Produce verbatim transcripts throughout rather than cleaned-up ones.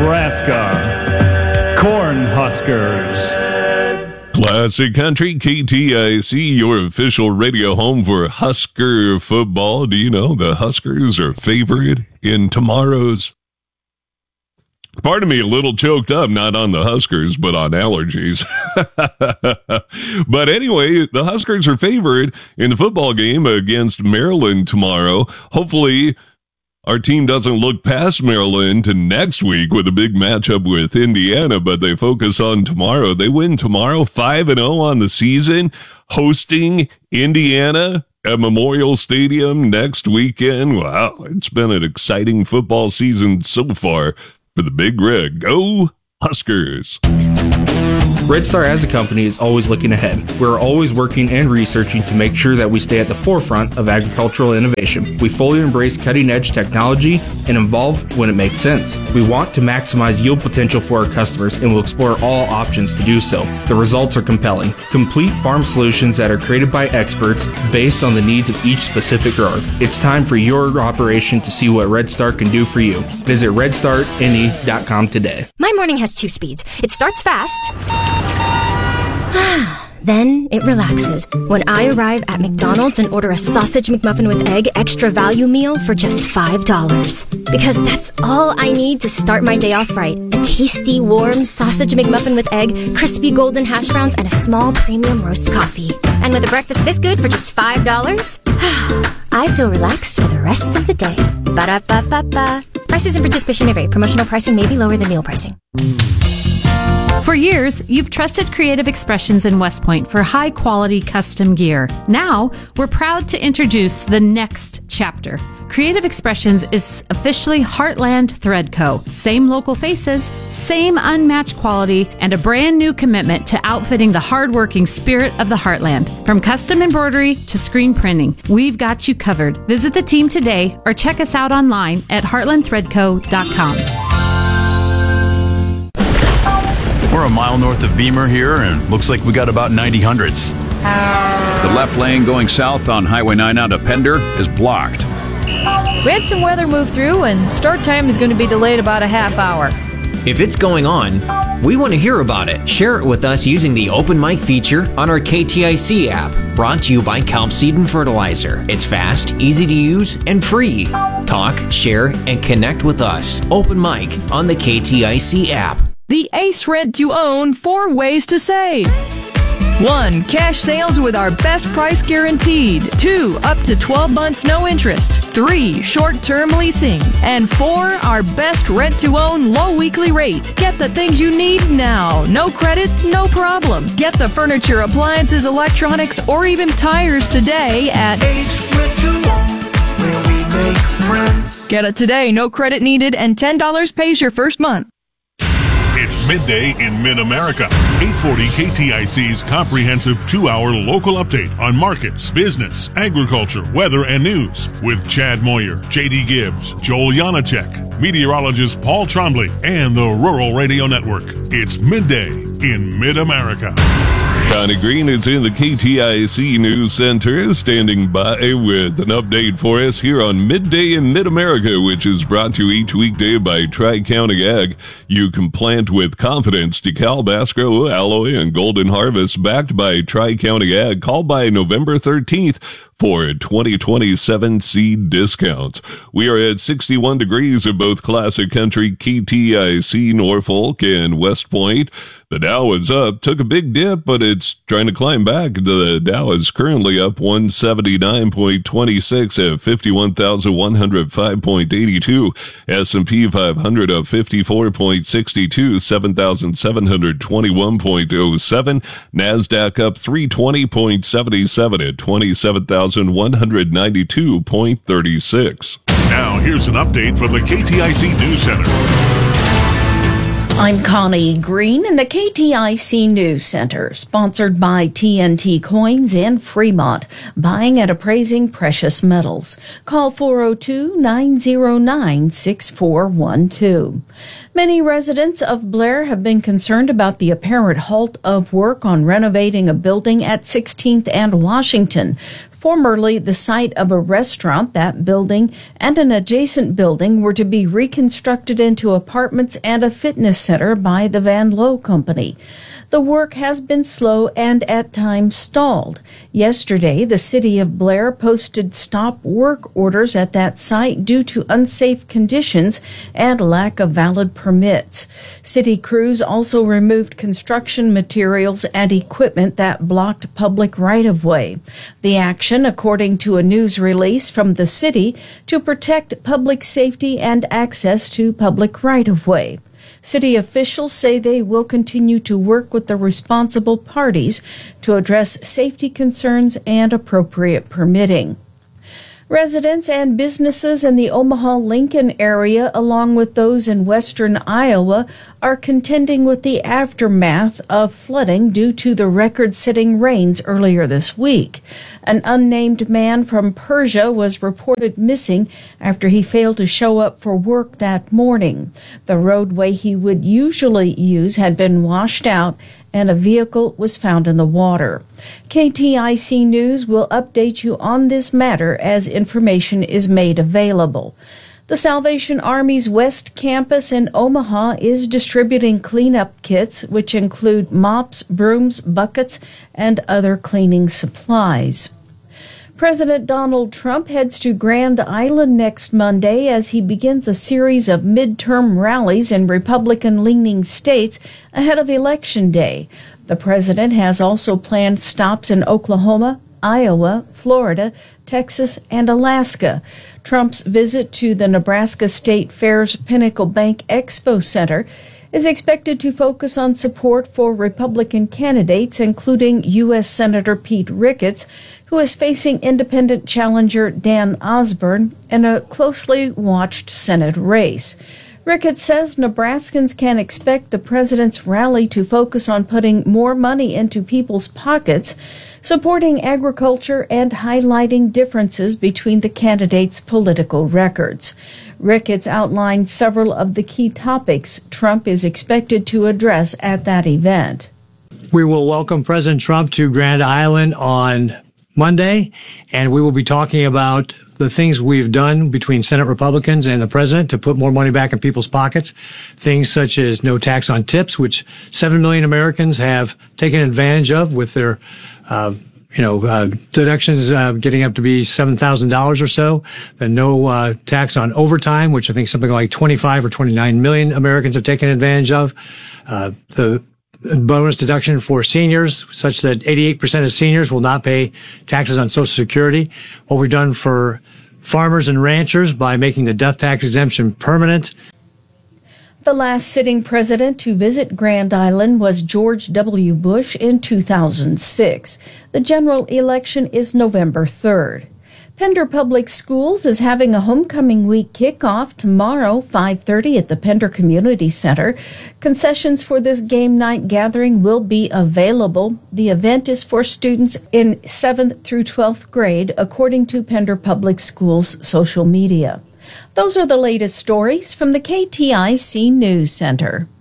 Nebraska Cornhuskers. Classic Country, K T I C, your official radio home for Husker football. Do you know the Huskers are favored in tomorrow's? Pardon me, a little choked up, not on the Huskers, but on allergies. But anyway, the Huskers are favored in the football game against Maryland tomorrow. Hopefully, our team doesn't look past Maryland to next week with a big matchup with Indiana, but they focus on tomorrow. They win tomorrow, five and oh on the season, hosting Indiana at Memorial Stadium next weekend. Wow, it's been an exciting football season so far for the Big Red. Go Huskers! Red Star as a company is always looking ahead. We're always working and researching to make sure that we stay at the forefront of agricultural innovation. We fully embrace cutting-edge technology and evolve when it makes sense. We want to maximize yield potential for our customers and will explore all options to do so. The results are compelling. Complete farm solutions that are created by experts based on the needs of each specific grower. It's time for your operation to see what Red Star can do for you. Visit red star n e dot com today. My morning has two speeds. It starts fast. Then it relaxes when I arrive at McDonald's and order a sausage McMuffin with egg extra value meal for just five dollars. Because that's all I need to start my day off right. A tasty, warm sausage McMuffin with egg, crispy golden hash browns, and a small premium roast coffee. And with a breakfast this good for just five dollars, I feel relaxed for the rest of the day. Ba-da-ba-ba-ba. Prices and participation may vary. Promotional pricing may be lower than meal pricing. For years, you've trusted Creative Expressions in West Point for high-quality custom gear. Now, we're proud to introduce the next chapter. Creative Expressions is officially Heartland Thread Co. Same local faces, same unmatched quality, and a brand new commitment to outfitting the hardworking spirit of the Heartland. From custom embroidery to screen printing, we've got you covered. Visit the team today or check us out online at heartland thread co dot com. We're a mile north of Beamer here, and looks like we got about ninety hundreds. The left lane going south on Highway nine out of Pender is blocked. We had some weather move through, and start time is going to be delayed about a half hour. If it's going on, we want to hear about it. Share it with us using the Open Mic feature on our K T I C app, brought to you by Kelp Seed and Fertilizer. It's fast, easy to use, and free. Talk, share, and connect with us. Open Mic on the K T I C app. The Ace Rent to Own four ways to save. One, cash sales with our best price guaranteed. Two, up to twelve months no interest. Three, short-term leasing. And four, our best rent-to-own low weekly rate. Get the things you need now. No credit, no problem. Get the furniture, appliances, electronics, or even tires today at Ace Rent to Own, where we make friends. Get it today, no credit needed, and ten dollars pays your first month. It's midday in Mid-America. eight forty K T I C's comprehensive two-hour local update on markets, business, agriculture, weather, and news with Chad Moyer, J D Gibbs, Joel Janacek, meteorologist Paul Trombley, and the Rural Radio Network. It's midday in Mid-America. Connie Green is in the K T I C News Center, standing by with an update for us here on Midday in Mid-America, which is brought to you each weekday by Tri-County Ag. You can plant with confidence. DeKalb, Basco, Alloy, and Golden Harvest, backed by Tri-County Ag. Call by November thirteenth for twenty twenty-seven seed discounts. We are at sixty-one degrees at both Classic Country, K T I C, Norfolk, and West Point. The Dow is up, took a big dip, but it's trying to climb back. The Dow is currently up one seventy-nine point two six at fifty-one thousand one hundred five point eight two. S and P five hundred up fifty-four point six two, seven thousand seven hundred twenty-one point oh seven. NASDAQ up three twenty point seven seven at twenty-seven thousand one hundred ninety-two point three six. Now here's an update from the K T I C News Center. I'm Connie Green in the K T I C News Center, sponsored by T N T Coins and Fremont, buying and appraising precious metals. Call four oh two, nine oh nine, six four one two. Many residents of Blair have been concerned about the apparent halt of work on renovating a building at sixteenth and Washington. Formerly the site of a restaurant, that building and an adjacent building were to be reconstructed into apartments and a fitness center by the Van Lowe Company. The work has been slow and at times stalled. Yesterday, the city of Blair posted stop work orders at that site due to unsafe conditions and lack of valid permits. City crews also removed construction materials and equipment that blocked public right-of-way. The action, according to a news release from the city, to protect public safety and access to public right-of-way. City officials say they will continue to work with the responsible parties to address safety concerns and appropriate permitting. Residents and businesses in the Omaha-Lincoln area, along with those in western Iowa, are contending with the aftermath of flooding due to the record-setting rains earlier this week. An unnamed man from Persia was reported missing after he failed to show up for work that morning. The roadway he would usually use had been washed out, and a vehicle was found in the water. K T I C News will update you on this matter as information is made available. The Salvation Army's West Campus in Omaha is distributing cleanup kits, which include mops, brooms, buckets, and other cleaning supplies. President Donald Trump heads to Grand Island next Monday as he begins a series of midterm rallies in Republican-leaning states ahead of Election Day. The president has also planned stops in Oklahoma, Iowa, Florida, Texas, and Alaska. Trump's visit to the Nebraska State Fair's Pinnacle Bank Expo Center is expected to focus on support for Republican candidates, including U S Senator Pete Ricketts, who is facing independent challenger Dan Osborne in a closely watched Senate race. Ricketts says Nebraskans can expect the president's rally to focus on putting more money into people's pockets, supporting agriculture, and highlighting differences between the candidates' political records. Ricketts outlined several of the key topics Trump is expected to address at that event. We will welcome President Trump to Grand Island on Monday, and we will be talking about the things we've done between Senate Republicans and the president to put more money back in people's pockets. Things such as no tax on tips, which seven million Americans have taken advantage of with their, uh, you know, uh, deductions uh, getting up to be seven thousand dollars or so. The no uh, tax on overtime, which I think something like twenty-five or twenty-nine million Americans have taken advantage of. Uh, the bonus deduction for seniors, such that eighty-eight percent of seniors will not pay taxes on Social Security. What we've done for farmers and ranchers by making the death tax exemption permanent. The last sitting president to visit Grand Island was George W. Bush in two thousand six. The general election is November third. Pender Public Schools is having a homecoming week kickoff tomorrow, five thirty at the Pender Community Center. Concessions for this game night gathering will be available. The event is for students in seventh through twelfth grade, according to Pender Public Schools' social media. Those are the latest stories from the K T I C News Center.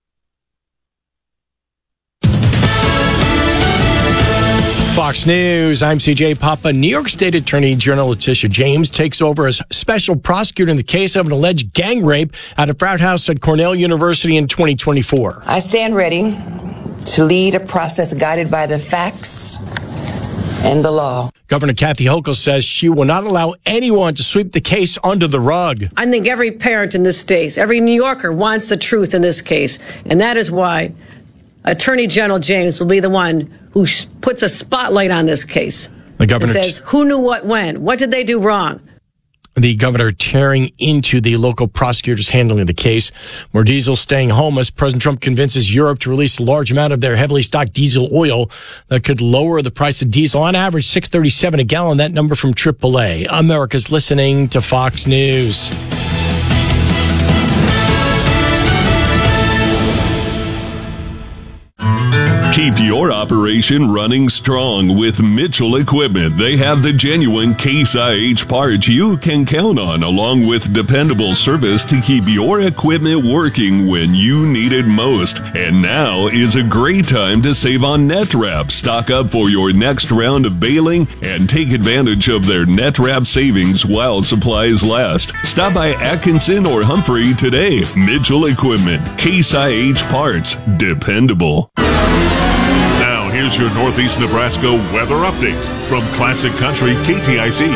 Fox News, I'm C J Papa. New York State Attorney General Letitia James takes over as special prosecutor in the case of an alleged gang rape at a frat house at Cornell University in twenty twenty-four. I stand ready to lead a process guided by the facts and the law. Governor Kathy Hochul says she will not allow anyone to sweep the case under the rug. I think every parent in this state, every New Yorker wants the truth in this case, and that is why Attorney General James will be the one who sh- puts a spotlight on this case. The governor and says, who knew what when? What did they do wrong? The governor tearing into the local prosecutors handling the case. More diesel staying home as President Trump convinces Europe to release a large amount of their heavily stocked diesel oil that could lower the price of diesel on average six thirty-seven a gallon. That number from triple A. America's listening to Fox News. Keep your operation running strong with Mitchell Equipment. They have the genuine Case I H parts you can count on, along with dependable service to keep your equipment working when you need it most. And now is a great time to save on net wrap. Stock up for your next round of baling and take advantage of their net wrap savings while supplies last. Stop by Atkinson or Humphrey today. Mitchell Equipment. Case I H parts. Dependable. Now, here's your Northeast Nebraska weather update from Classic Country K T I C.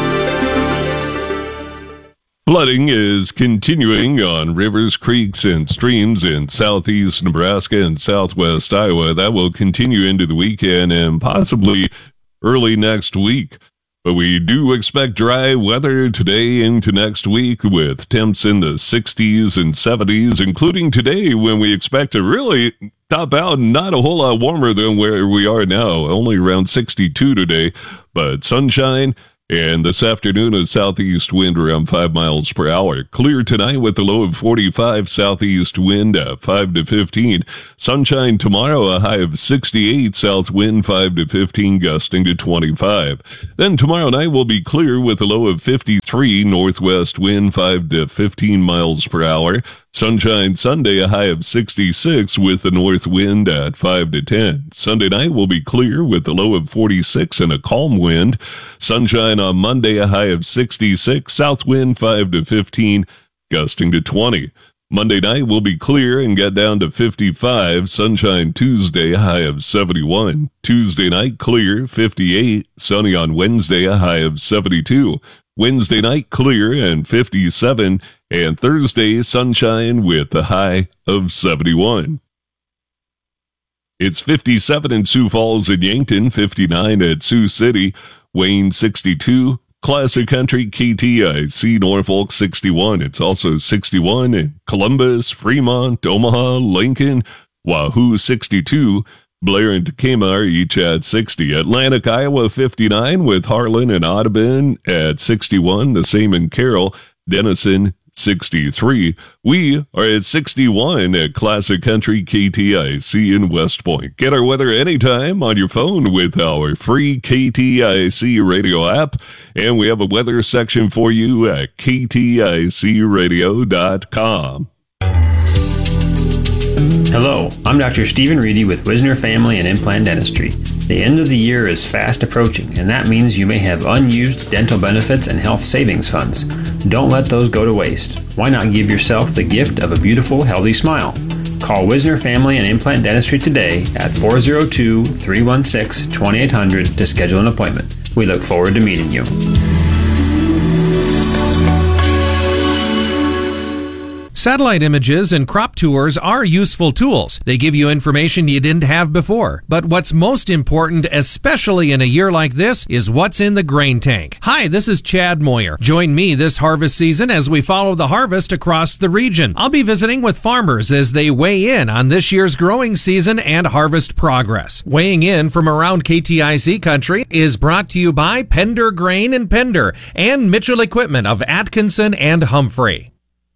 Flooding is continuing on rivers, creeks, and streams in southeast Nebraska and southwest Iowa. That will continue into the weekend and possibly early next week. But we do expect dry weather today into next week with temps in the sixties and seventies, including today when we expect to really top out not a whole lot warmer than where we are now, only around sixty-two today, but sunshine. And this afternoon, a southeast wind around five miles per hour. Clear tonight with a low of forty-five, southeast wind at five to fifteen. Sunshine tomorrow, a high of sixty-eight, south wind five to fifteen, gusting to twenty-five. Then tomorrow night will be clear with a low of fifty-three, northwest wind five to fifteen miles per hour. Sunshine Sunday, a high of sixty-six with the north wind at five to ten. Sunday night will be clear with a low of forty-six and a calm wind. Sunshine on Monday, a high of sixty-six, south wind five to fifteen, gusting to twenty. Monday night will be clear and get down to fifty-five. Sunshine Tuesday, a high of seventy-one. Tuesday night clear, fifty-eight. Sunny on Wednesday, a high of seventy-two. Wednesday night clear and fifty-seven. And Thursday sunshine with a high of seventy-one. It's fifty-seven in Sioux Falls and Yankton, fifty-nine at Sioux City, Wayne sixty-two, Classic Country K T I C Norfolk sixty-one. It's also sixty-one in Columbus, Fremont, Omaha, Lincoln, Wahoo sixty-two, Blair and Tacoma are each at sixty. Atlantic, Iowa fifty-nine with Harlan and Audubon at sixty-one. The same in Carroll, Denison sixty-three. We are at sixty-one at Classic Country K T I C in West Point. Get our weather anytime on your phone with our free K T I C radio app. And we have a weather section for you at K T I C radio dot com. Hello, I'm Doctor Stephen Reedy with Wisner Family and Implant Dentistry. The end of the year is fast approaching, and that means you may have unused dental benefits and health savings funds. Don't let those go to waste. Why not give yourself the gift of a beautiful, healthy smile? Call Wisner Family and Implant Dentistry today at four oh two, three one six, two eight zero zero to schedule an appointment. We look forward to meeting you. Satellite images and crop tours are useful tools. They give you information you didn't have before. But what's most important, especially in a year like this, is what's in the grain tank. Hi, this is Chad Moyer. Join me this harvest season as we follow the harvest across the region. I'll be visiting with farmers as they weigh in on this year's growing season and harvest progress. Weighing in from around K T I C country is brought to you by Pender Grain and Pender and Mitchell Equipment of Atkinson and Humphrey.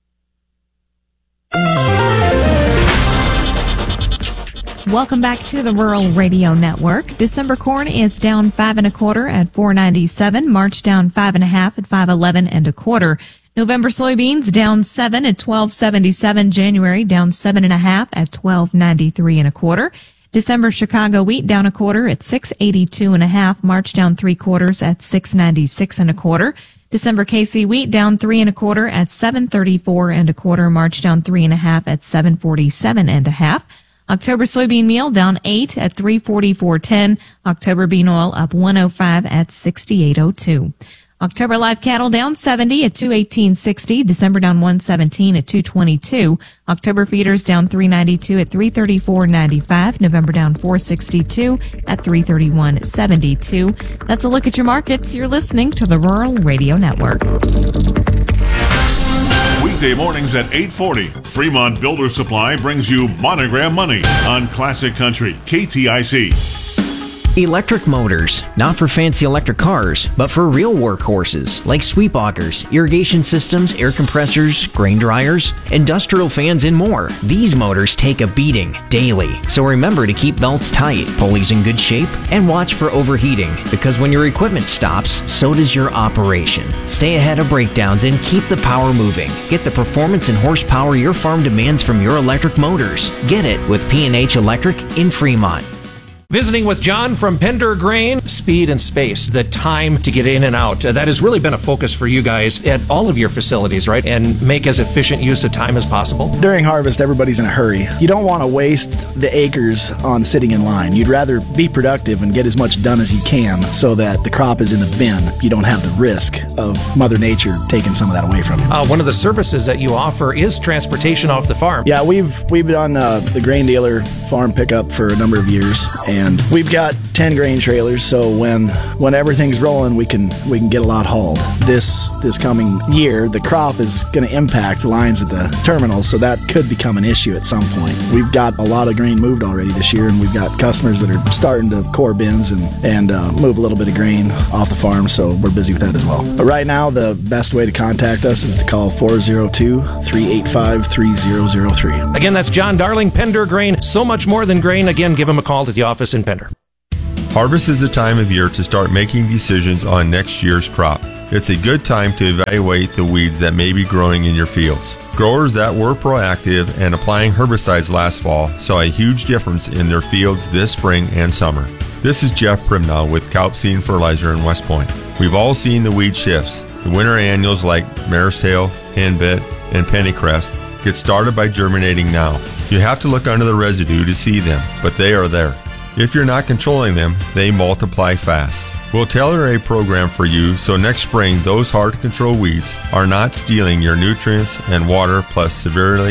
Welcome back to the Rural Radio Network. December corn is down five and a quarter at four ninety-seven. March down five and a half at five eleven and a quarter. November soybeans down seven at twelve seventy-seven. January down seven and a half at twelve ninety-three and a quarter. December Chicago wheat down a quarter at six eighty-two and a half. March down three quarters at six ninety-six and a quarter. December K C wheat down three and a quarter at seven thirty-four and a quarter. March down three and a half at seven forty-seven and a half. October soybean meal down eight at three forty-four ten. October bean oil up one oh five at sixty-eight oh two. October live cattle down seventy at two eighteen sixty. December down one seventeen at two twenty-two. October feeders down three ninety-two at three thirty-four ninety-five. November down four sixty-two at three thirty-one seventy-two. That's a look at your markets. You're listening to the Rural Radio Network. Weekday mornings at eight forty, Fremont Builder Supply brings you Monogram Money on Classic Country K T I C. Electric motors, not for fancy electric cars, but for real workhorses like sweep augers, irrigation systems, air compressors, grain dryers, industrial fans, and more. These motors take a beating daily, so remember to keep belts tight, pulleys in good shape, and watch for overheating, because when your equipment stops, so does your operation. Stay ahead of breakdowns and keep the power moving. Get the performance and horsepower your farm demands from your electric motors. Get it with P and H Electric in Fremont. Visiting with John from Pender Grain, speed and space, the time to get in and out. Uh, that has really been a focus for you guys at all of your facilities, right? And make as efficient use of time as possible. During harvest, everybody's in a hurry. You don't want to waste the acres on sitting in line. You'd rather be productive and get as much done as you can so that the crop is in the bin. You don't have the risk of Mother Nature taking some of that away from you. Uh, one of the services that you offer is transportation off the farm. Yeah, we've we've done uh, the grain dealer farm pickup for a number of years. And we've got ten grain trailers, so when when everything's rolling, we can we can get a lot hauled. This this coming year, the crop is going to impact lines at the terminals, so that could become an issue at some point. We've got a lot of grain moved already this year, and we've got customers that are starting to core bins and and uh, move a little bit of grain off the farm, so we're busy with that as well. But right now, the best way to contact us is to call four oh two, three eight five, three oh oh three. Again, that's John Darling, Pender Grain. So much more than grain. Again, give him a call at the office in Pender. Harvest is the time of year to start making decisions on next year's crop. It's a good time to evaluate the weeds that may be growing in your fields. Growers that were proactive and applying herbicides last fall saw a huge difference in their fields this spring and summer. This is Jeff Primnow with Calp Seed and Fertilizer in West Point. We've all seen the weed shifts. The winter annuals like Mare's Tail, Henbit, and Pennycrest get started by germinating now. You have to look under the residue to see them, but they are there. If you're not controlling them, they multiply fast. We'll tailor a program for you so next spring those hard to control weeds are not stealing your nutrients and water, plus severely